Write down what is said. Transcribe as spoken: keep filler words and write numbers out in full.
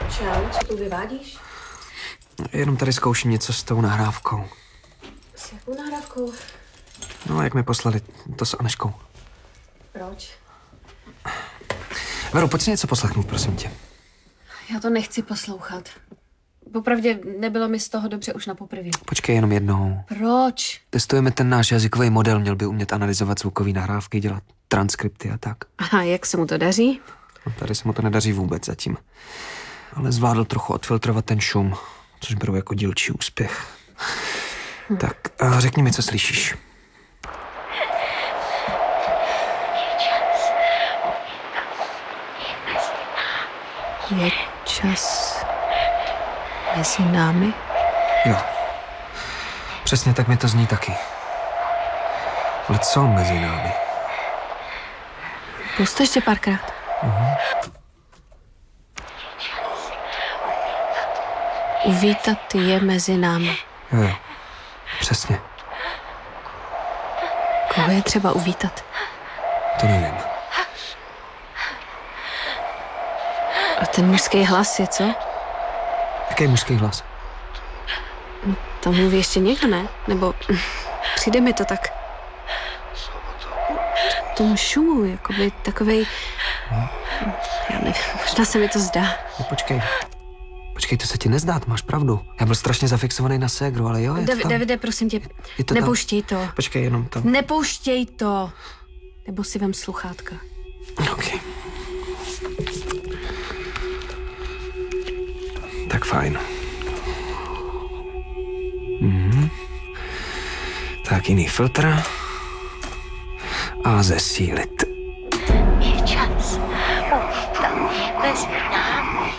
Čau, co tu vyvádíš? Jenom tady zkouším něco s tou nahrávkou. S jakou nahrávkou? No, jak mi poslali to s Aneškou. Proč? Veru, pojď si něco poslechnout, prosím tě. Já to nechci poslouchat. Popravdě nebylo mi z toho dobře už na poprvé. Počkej jenom jednou. Proč? Testujeme ten náš jazykový model, měl by umět analyzovat zvukové nahrávky, dělat transkripty a tak. Aha, jak se mu to daří? No, tady se mu to nedaří vůbec zatím. Ale zvládl trochu odfiltrovat ten šum, což beru jako dílčí úspěch. Hm. Tak a řekni mi, co slyšíš. Je čas mezi námi? Jo. Přesně tak mi to zní taky. Ale co mezi námi? Pust ještě párkrát. Uh-huh. Uvítat je mezi námi. Jo, jo. Přesně. Koho je třeba uvítat? To nevím. A ten mužský hlas je co? Jaký mužský hlas? No, tam mluví ještě někdo, ne? Nebo přijde mi to tak... Tomu šumu, jakoby takovej... No. Já nevím, možná se mi to zdá. No, počkej. Počkej, to se ti nezdá, máš pravdu. Já byl strašně zafixovaný na ségru, ale jo, je Dav- to tam. Davide, prosím tě, to nepouštěj to. Počkej, jenom to. Nepouštěj to. Nebo si vem sluchátka. OK. Tak fajn. Mhm. Tak jiný filtr. A zesílit. Je čas uvítat je mezi námi.